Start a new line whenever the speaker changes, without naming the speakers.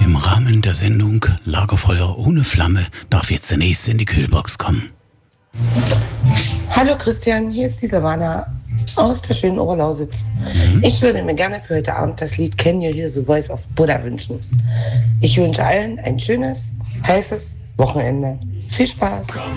Im Rahmen der Sendung Lagerfeuer ohne Flamme darf jetzt der Nächste in die Kühlbox kommen.
Hallo Christian, hier ist die Savannah aus der schönen Oberlausitz. Ich würde mir gerne für heute Abend das Lied Can You Hear the Voice of Buddha wünschen. Ich wünsche allen ein schönes, heißes Wochenende. Viel Spaß!